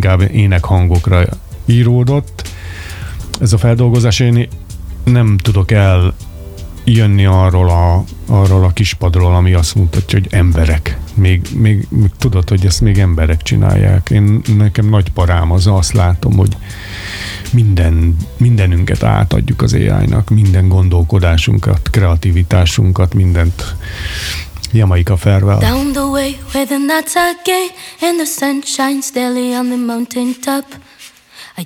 inkább énekhangokra íródott. Ez a feldolgozás, én nem tudok eljönni arról a kispadról, ami azt mutatja, hogy emberek. Még tudod, hogy ezt még emberek csinálják. Nekem nagy parám az, azt látom, hogy mindenünket átadjuk az AI-nak, minden gondolkodásunkat, kreativitásunkat, mindent. Jamaica Farewell. Down the way where the nights are gay and the sun shines daily on the mountain top.